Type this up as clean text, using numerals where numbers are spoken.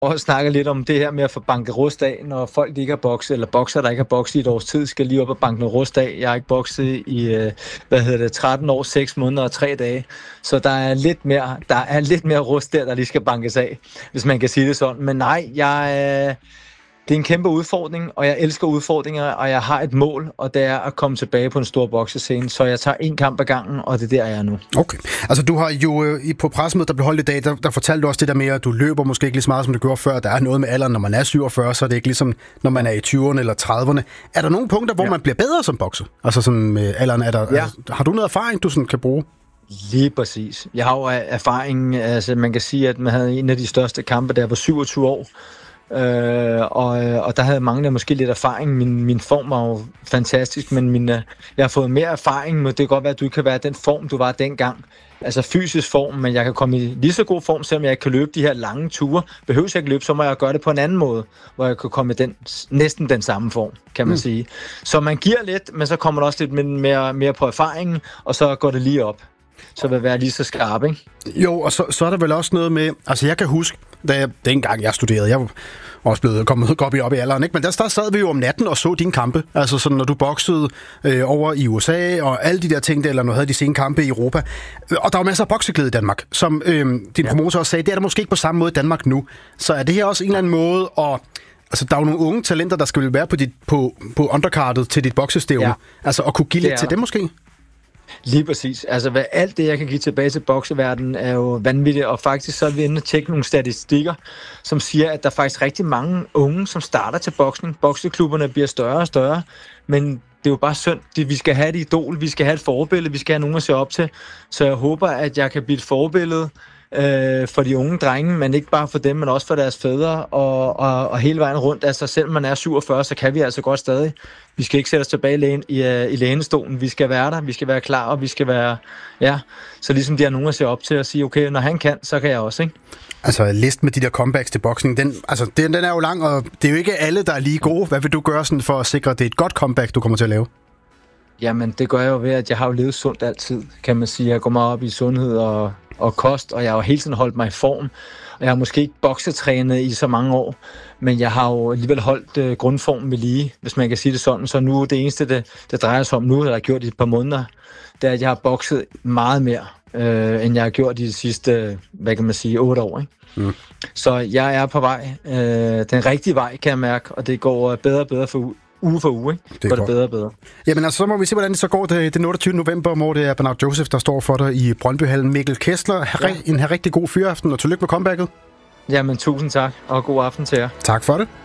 og snakker lidt om det her med at få banket rust af, når folk ikke har bokset, eller bokser, der ikke har bokset i et års tid, skal lige op og banke noget rust af. Jeg har ikke bokset i, 13 år, 6 måneder og 3 dage. Så der er lidt mere rust der lige skal bankes af, hvis man kan sige det sådan. Men nej, det er en kæmpe udfordring, og jeg elsker udfordringer, og jeg har et mål, og det er at komme tilbage på en stor boksescene. Så jeg tager en kamp ad gangen, og det er der, jeg er nu. Okay. Altså, du har jo på pressemødet, der blev holdt i dag, der fortalte du også det der med, at du løber måske ikke lige så meget, som du gjorde før. Der er noget med alderen, når man er 47, så er det ikke ligesom, når man er i 20'erne eller 30'erne. Er der nogle punkter, hvor man bliver bedre som bokser? Altså sådan med alderen, har du noget erfaring, du sådan kan bruge? Lige præcis. Jeg har jo erfaring, altså man kan sige, at man havde en af de største kampe, der var 27 år. Og der havde mange måske lidt erfaring. Min form var jo fantastisk, men jeg har fået mere erfaring. Men det kan godt være, at du ikke kan være den form, du var dengang. Altså fysisk form, men jeg kan komme i lige så god form, selvom jeg ikke kan løbe de her lange ture. Behøver jeg ikke løbe, så må jeg gøre det på en anden måde, hvor jeg kan komme i næsten den samme form, kan man sige. Så man giver lidt, men så kommer der også lidt mere på erfaringen, og så går det lige op. Så vil være lige så skarp, ikke? Jo, og så er der vel også noget med, altså jeg kan huske, dengang jeg studerede, jeg var også blevet kommet op i alderen, ikke? Men der sad vi jo om natten og så dine kampe, altså sådan når du boksede over i USA og alle de der ting, eller når du havde de sene kampe i Europa. Og der var masser af bokseglæde i Danmark, som din promotor også sagde, det er der måske ikke på samme måde i Danmark nu. Så er det her også en eller anden måde at... Altså, der er jo nogle unge talenter, der skal være på undercardet til dit boksestævne. Ja. Altså, at kunne give lidt til dem måske? Lige præcis. Altså, alt det, jeg kan give tilbage til bokseverdenen, er jo vanvittigt, og faktisk så er vi inde og tjekke nogle statistikker, som siger, at der er faktisk rigtig mange unge, som starter til boksning. Bokseklubberne bliver større og større, men det er jo bare synd. Vi skal have et idol, vi skal have et forbillede, vi skal have nogen at se op til. Så jeg håber, at jeg kan blive et forbillede for de unge drenge, men ikke bare for dem, men også for deres fædre, og hele vejen rundt. Altså, selvom man er 47, så kan vi altså godt stadig. Vi skal ikke sætte os tilbage i lænestolen. Vi skal være der, vi skal være klar, og vi skal være... Ja, så ligesom de har nogen at se op til og sige, okay, når han kan, så kan jeg også, ikke? Altså, listen med de der comebacks til boksning, den er jo lang, og det er jo ikke alle, der er lige gode. Hvad vil du gøre sådan for at sikre, at det er et godt comeback, du kommer til at lave? Jamen, det gør jeg jo ved, at jeg har jo levet sundt altid, kan man sige. Jeg går meget op i sundhed og kost, og jeg har jo hele tiden holdt mig i form. Og jeg har måske ikke boksetrænet i så mange år, men jeg har jo alligevel holdt grundformen ved lige, hvis man kan sige det sådan. Så nu det eneste, det drejer sig om nu, eller jeg har gjort i et par måneder, det er, at jeg har bokset meget mere, end jeg har gjort i de sidste, 8 år. Ikke? Mm. Så jeg er på vej. Den rigtige vej, kan jeg mærke, og det går bedre og bedre for uge for uge, ikke? Det går det bedre og bedre. Jamen altså, så må vi se, hvordan det så går den 28. november, hvor det er Bernard Joseph, der står for dig i Brøndbyhallen. Mikkel Kessler, en rigtig god fyraften, og tillykke med comebacket. Jamen, tusind tak, og god aften til jer. Tak for det.